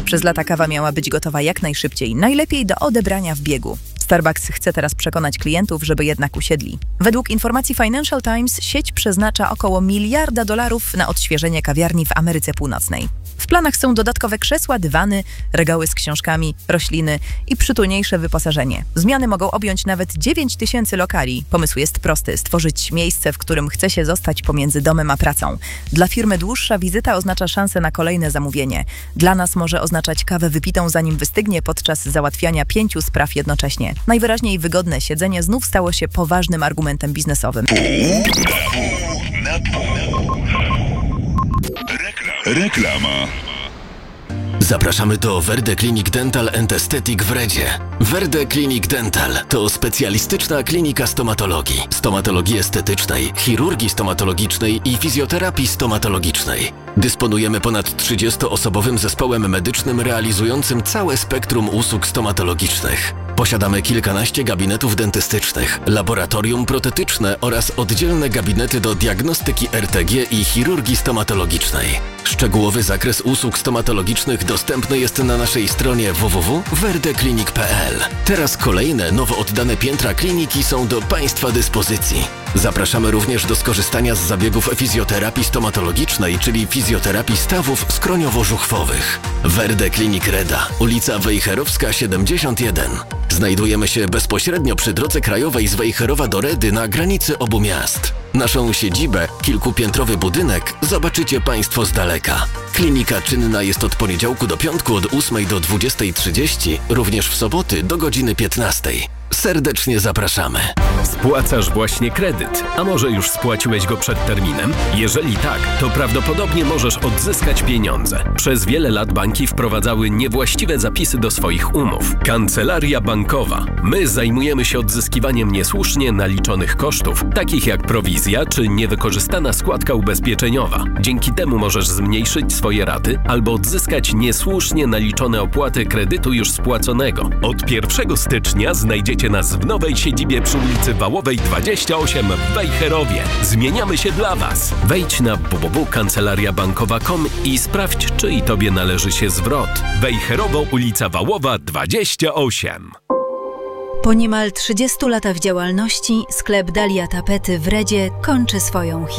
Przez lata kawa miała być gotowa jak najszybciej, najlepiej do odebrania w biegu. Starbucks chce teraz przekonać klientów, żeby jednak usiedli. Według informacji Financial Times sieć przeznacza około $1 miliarda na odświeżenie kawiarni w Ameryce Północnej. W planach są dodatkowe krzesła, dywany, regały z książkami, rośliny i przytulniejsze wyposażenie. Zmiany mogą objąć nawet 9000 lokali. Pomysł jest prosty – stworzyć miejsce, w którym chce się zostać pomiędzy domem a pracą. Dla firmy dłuższa wizyta oznacza szansę na kolejne zamówienie. Dla nas może oznaczać kawę wypitą, zanim wystygnie podczas załatwiania 5 spraw jednocześnie. Najwyraźniej wygodne siedzenie znów stało się poważnym argumentem biznesowym. Reklama. Zapraszamy do Verde Clinic Dental and Aesthetic w Redzie. Verde Clinic Dental to specjalistyczna klinika stomatologii, stomatologii estetycznej, chirurgii stomatologicznej i fizjoterapii stomatologicznej. Dysponujemy ponad 30-osobowym zespołem medycznym realizującym całe spektrum usług stomatologicznych. Posiadamy kilkanaście gabinetów dentystycznych, laboratorium protetyczne oraz oddzielne gabinety do diagnostyki RTG i chirurgii stomatologicznej. Szczegółowy zakres usług stomatologicznych dostępny jest na naszej stronie www.verdeclinic.pl. Teraz kolejne, nowo oddane piętra kliniki są do Państwa dyspozycji. Zapraszamy również do skorzystania z zabiegów fizjoterapii stomatologicznej, czyli fizjoterapii stawów skroniowo-żuchwowych. Verde Clinic Reda, ulica Wejherowska 71. Znajdujemy się bezpośrednio przy drodze krajowej z Wejherowa do Redy na granicy obu miast. Naszą siedzibę, kilkupiętrowy budynek, zobaczycie Państwo z daleka. Klinika czynna jest od poniedziałku do piątku od 8 do 20:30, również w soboty do godziny 15. Serdecznie zapraszamy. Spłacasz właśnie kredyt, a może już spłaciłeś go przed terminem? Jeżeli tak, to prawdopodobnie możesz odzyskać pieniądze. Przez wiele lat banki wprowadzały niewłaściwe zapisy do swoich umów. Kancelaria bankowa. My zajmujemy się odzyskiwaniem niesłusznie naliczonych kosztów, takich jak prowizja czy niewykorzystana składka ubezpieczeniowa. Dzięki temu możesz zmniejszyć swoje raty albo odzyskać niesłusznie naliczone opłaty kredytu już spłaconego. Od 1 stycznia znajdziecie nas w nowej siedzibie przy ulicy Wałowej 28 w Wejherowie. Zmieniamy się dla Was. Wejdź na www.kancelariabankowa.com i sprawdź, czy i Tobie należy się zwrot. Wejherowo, ulica Wałowa 28. Po niemal 30 latach działalności sklep Dalia Tapety w Redzie kończy swoją historię.